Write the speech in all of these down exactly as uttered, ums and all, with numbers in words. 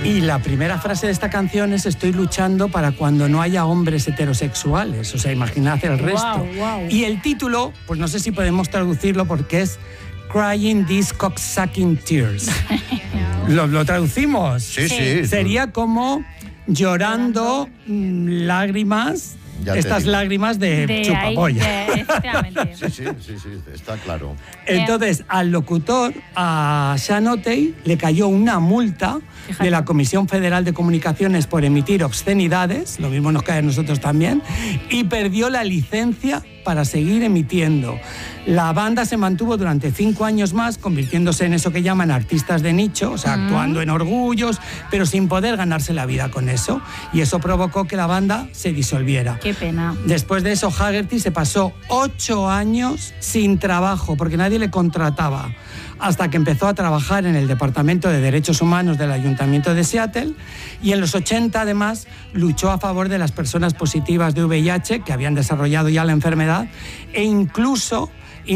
Y la primera frase de esta canción es: estoy luchando para cuando no haya hombres heterosexuales. O sea, imaginad el resto. Wow, wow. Y el título, pues no sé si podemos traducirlo porque es Crying These Cocksucking Tears. ¿Lo, lo traducimos? Sí, sí. sí. Sería como llorando mm, lágrimas, Ya estas lágrimas de, De chupapolla. ahí, de- efectivamente. Sí, sí, sí, sí, está claro. Entonces, al locutor, a Sean O'Tay, le cayó una multa Fíjate. de la Comisión Federal de Comunicaciones por emitir obscenidades, lo mismo nos cae a nosotros también, y perdió la licencia para seguir emitiendo. La banda se mantuvo durante cinco años más, convirtiéndose en eso que llaman artistas de nicho, o sea, Mm. actuando en orgullos, pero sin poder ganarse la vida con eso. Y eso provocó que la banda se disolviera. Qué pena. Después de eso, Haggerty se pasó ocho años sin trabajo porque nadie le contrataba, hasta que empezó a trabajar en el Departamento de Derechos Humanos del Ayuntamiento de Seattle, y en los ochenta además luchó a favor de las personas positivas de V I H que habían desarrollado ya la enfermedad, e incluso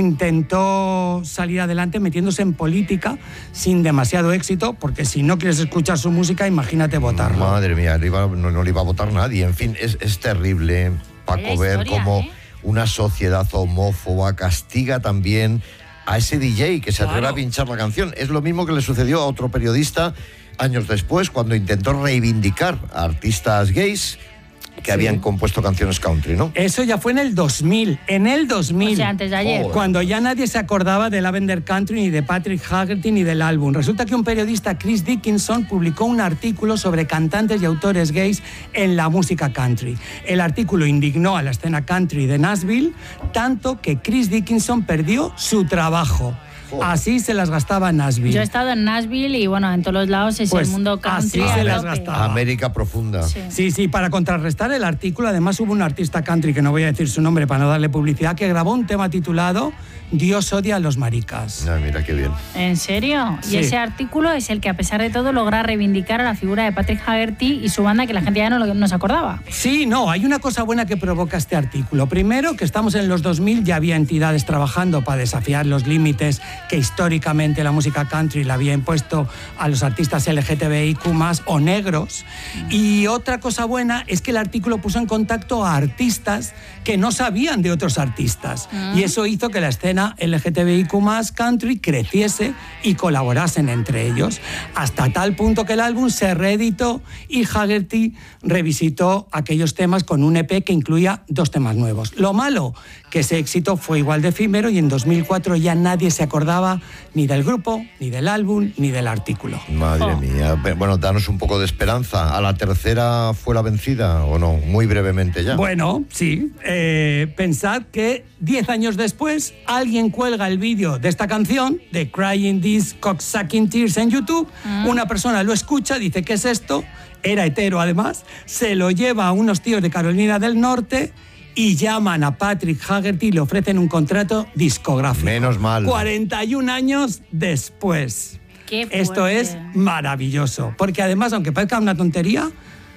intentó salir adelante metiéndose en política sin demasiado éxito, porque si no quieres escuchar su música, imagínate votarlo. Madre mía, le iba- no, no le iba a votar nadie. En fin, es, es terrible, Paco, Vaya ver historia, cómo ¿eh? una sociedad homófoba castiga también a ese D J que se atreve Claro. a pinchar la canción. Es lo mismo que le sucedió a otro periodista años después, cuando intentó reivindicar a artistas gays que habían compuesto canciones country, ¿no? Eso ya fue en el dos mil. En el dos mil. O sea, antes de ayer. Joder. Cuando ya nadie se acordaba de Lavender Country, ni de Patrick Haggerty, ni del álbum. Resulta que un periodista, Chris Dickinson, publicó un artículo sobre cantantes y autores gays en la música country. El artículo indignó a la escena country de Nashville, tanto que Chris Dickinson perdió su trabajo. Así se las gastaba Nashville. Yo he estado en Nashville y bueno, en todos los lados es Pues, el mundo country. así a se las tope. gastaba. América profunda. Sí. Sí, sí, para contrarrestar el artículo, además hubo un artista country, que no voy a decir su nombre para no darle publicidad, que grabó un tema titulado Dios odia a los maricas. Ah, mira qué bien. ¿En serio? Sí. Y ese artículo es el que, a pesar de todo, logra reivindicar a la figura de Patrick Haggerty y su banda, que la gente ya no, lo- no se acordaba. Sí, no, hay una cosa buena que provoca este artículo. Primero, que estamos en los dos mil, ya había entidades trabajando para desafiar los límites que históricamente la música country le había impuesto a los artistas L G T B I Q más, o negros. Y otra cosa buena es que el artículo puso en contacto a artistas que no sabían de otros artistas. Y eso hizo que la escena L G T B I Q más country creciese y colaborasen entre ellos, hasta tal punto que el álbum se reeditó y Haggerty revisitó aquellos temas con un E P que incluía dos temas nuevos. Lo malo, que ese éxito fue igual de efímero y en dos mil cuatro ya nadie se acordaba ni del grupo, ni del álbum, ni del artículo. Madre Oh. mía. Pe- Bueno, danos un poco de esperanza. ¿A la tercera fue la vencida o no? Muy brevemente ya. Bueno, sí. Eh, pensad que diez años después alguien cuelga el vídeo de esta canción, de Crying These Cocksucking Tears, en YouTube. Una persona lo escucha, dice, ¿qué es esto? Era hetero además. Se lo lleva a unos tíos de Carolina del Norte y llaman a Patrick Haggerty y le ofrecen un contrato discográfico. Menos mal. cuarenta y un años después. Qué Esto fuerte. es maravilloso, porque además, aunque parezca una tontería,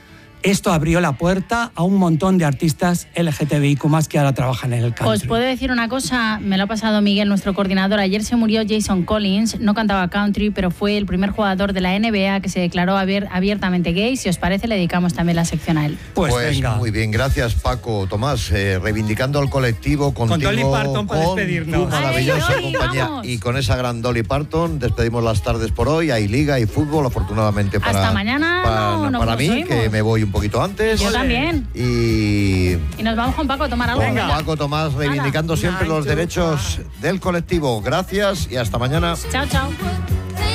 esto abrió la puerta a un montón de artistas L G T B I Q más, que ahora trabajan en el country. Os puedo decir una cosa, me lo ha pasado Miguel, nuestro coordinador. Ayer se murió Jason Collins, no cantaba country, pero fue el primer jugador de la N B A que se declaró abier- abiertamente gay. Si os parece, le dedicamos también la sección a él. Pues, Pues venga. muy bien, gracias Paco, Tomás, eh, reivindicando al colectivo contigo, Dolly Parton para con despedirnos. tu maravillosa Ay, Dolly, compañía, vamos. y con esa gran Dolly Parton despedimos las tardes por hoy. Hay liga y fútbol, afortunadamente para, Hasta mañana para, no nos para mí, oímos. que me voy un poquito antes. Yo también. Y Y nos vamos con Paco a tomar algo. con venga. Paco Tomás reivindicando siempre los derechos del colectivo. Gracias y hasta mañana. Chao, chao.